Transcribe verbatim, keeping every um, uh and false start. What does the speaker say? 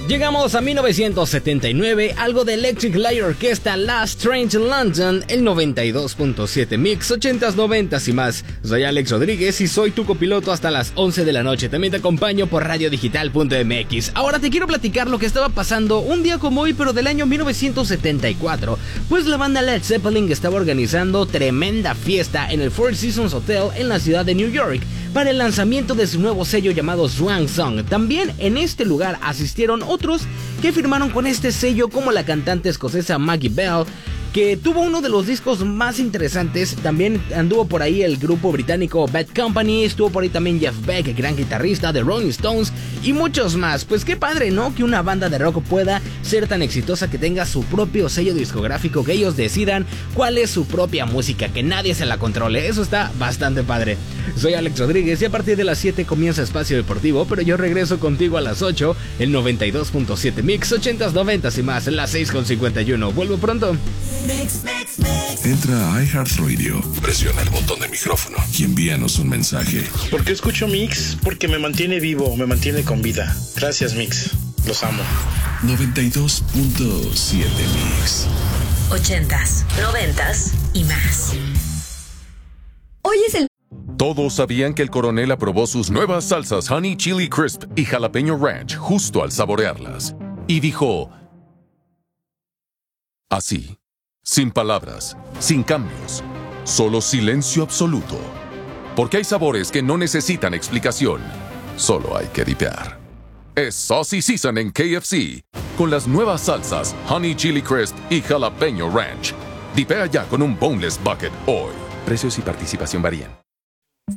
Llegamos a mil novecientos setenta y nueve, algo de Electric Light Orchestra, Last Train to London, el noventa y dos punto siete Mix, ochentas, noventas y más. Soy Alex Rodríguez y soy tu copiloto hasta las once de la noche. También te acompaño por radio digital punto m x. Ahora te quiero platicar lo que estaba pasando un día como hoy, pero del año mil novecientos setenta y cuatro. Pues la banda Led Zeppelin estaba organizando tremenda fiesta en el Four Seasons Hotel en la ciudad de New York para el lanzamiento de su nuevo sello llamado Swan Song. También en este lugar asistieron otros que firmaron con este sello, como la cantante escocesa Maggie Bell, que tuvo uno de los discos más interesantes. También anduvo por ahí el grupo británico Bad Company, estuvo por ahí también Jeff Beck, gran guitarrista de Rolling Stones, y muchos más. Pues qué padre, ¿no? Que una banda de rock pueda ser tan exitosa, que tenga su propio sello discográfico, que ellos decidan cuál es su propia música, que nadie se la controle. Eso está bastante padre. Soy Alex Rodríguez y a partir de las siete comienza Espacio Deportivo, pero yo regreso contigo a las ocho, el noventa y dos punto siete Mix, ochentas, noventas y más, en las seis con cincuenta y uno. Vuelvo pronto. Mix, mix, mix. Entra a iHeartRadio, presiona el botón de micrófono y envíanos un mensaje. ¿Por qué escucho Mix? Porque me mantiene vivo, me mantiene con vida. Gracias, Mix. Los amo. noventa y dos punto siete Mix. Ochentas, noventas y más. Hoy es el... Todos sabían que el coronel aprobó sus nuevas salsas Honey Chili Crisp y Jalapeño Ranch justo al saborearlas. Y dijo... así. Sin palabras, sin cambios, solo silencio absoluto. Porque hay sabores que no necesitan explicación, solo hay que dipear. Es Saucy Season en K F C, con las nuevas salsas Honey Chili Crisp y Jalapeño Ranch. Dipea ya con un Boneless Bucket hoy. Precios y participación varían.